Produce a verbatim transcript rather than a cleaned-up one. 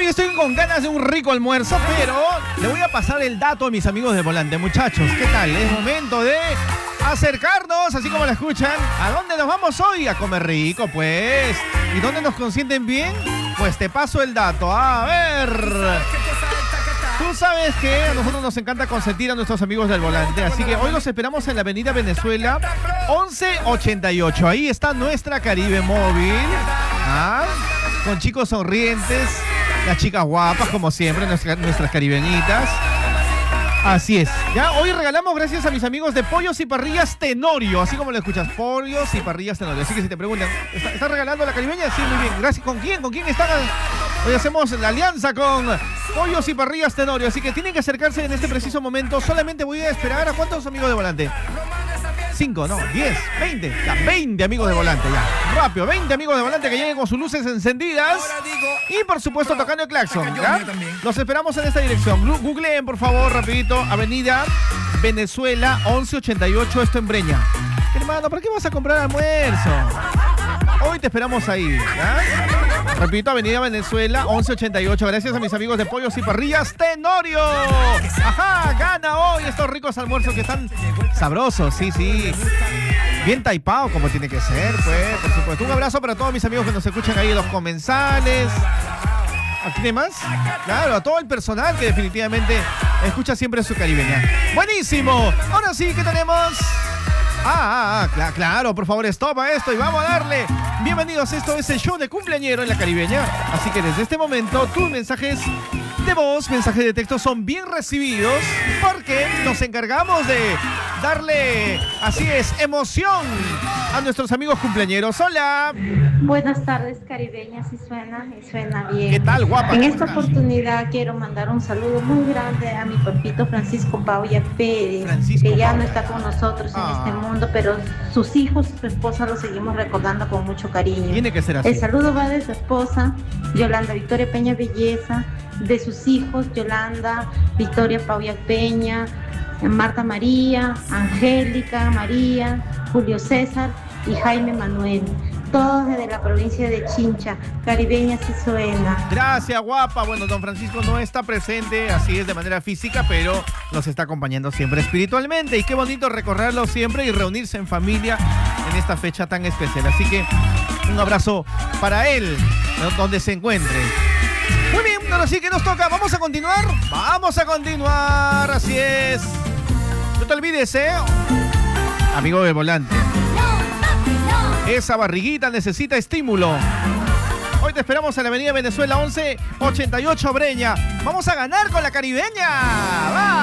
estoy con ganas de un rico almuerzo, pero le voy a pasar el dato a mis amigos de Volante. Muchachos, ¿qué tal? Es momento de acercarnos, así como la escuchan. ¿A dónde nos vamos hoy? A comer rico, pues. ¿Y dónde nos consienten bien? Pues te paso el dato. A ver. Tú sabes que a nosotros nos encanta consentir a nuestros amigos del Volante, así que hoy los esperamos en la avenida Venezuela once ochenta y ocho. Ahí está nuestra Caribe Móvil, ¿ah? Con chicos sonrientes, las chicas guapas, como siempre, nuestras, nuestras caribeñitas. Así es. Ya hoy regalamos gracias a mis amigos de Pollos y Parrillas Tenorio, así como lo escuchas, Pollos y Parrillas Tenorio. Así que si te preguntan, ¿está, ¿está regalando la caribeña? Sí, muy bien. Gracias. ¿Con quién? ¿Con quién están? Hoy hacemos la alianza con Pollos y Parrillas Tenorio, así que tienen que acercarse en este preciso momento. Solamente voy a esperar a cuántos amigos de Volante. cinco, no, diez, veinte, ya, veinte amigos de Volante, ya, rápido, veinte amigos de Volante que lleguen con sus luces encendidas y por supuesto tocando el claxon, ¿ya? Los esperamos en esta dirección. Googleen por favor, rapidito, avenida Venezuela once ochenta y ocho, esto en Breña. Hermano, ¿para qué vas a comprar almuerzo? Hoy te esperamos ahí, ¿ya? Repito, avenida Venezuela once ochenta y ocho. Gracias a mis amigos de Pollos y Parrillas Tenorio. Ajá, gana hoy estos ricos almuerzos que están sabrosos, sí, sí. Bien taipado como tiene que ser, pues, por supuesto. Un abrazo para todos mis amigos que nos escuchan ahí, los comensales. ¿A quién más? Claro, a todo el personal que definitivamente escucha siempre su caribeña. ¡Buenísimo! Ahora sí, ¿qué tenemos? Ah, ah, ah cl- claro, por favor, stop a esto y vamos a darle. Bienvenidos, esto es el show de cumpleañero en la caribeña. Así que desde este momento, tus mensajes de voz, mensajes de texto son bien recibidos porque nos encargamos de darle, así es, emoción a nuestros amigos cumpleañeros. ¡Hola! Buenas tardes, caribeñas, y suena, y suena bien. ¿Qué tal, guapa? En esta oportunidad quiero mandar un saludo muy grande a mi papito Francisco Pauya Pérez, Francisco que ya Pauya. no está con nosotros Ah. en este mundo, pero sus hijos, su esposa lo seguimos recordando con mucho cariño. Tiene que ser así. El saludo va de su esposa, Yolanda Victoria Peña Belleza, de sus hijos, Yolanda Victoria Pauya Peña, Marta María, Angélica María, Julio César y Jaime Manuel. Todos desde la provincia de Chincha, caribeña sí suena. Gracias, guapa. Bueno, don Francisco no está presente, así es, de manera física, pero nos está acompañando siempre espiritualmente. Y qué bonito recorrerlo siempre y reunirse en familia en esta fecha tan especial. Así que un abrazo para él, donde se encuentre. Muy bien, ahora sí que nos toca. ¿Vamos a continuar? Vamos a continuar, así es. No te olvides, ¿eh? Amigo del Volante. Esa barriguita necesita estímulo. Hoy te esperamos en la avenida Venezuela once ochenta y ocho Breña. Vamos a ganar con la caribeña. ¡Va!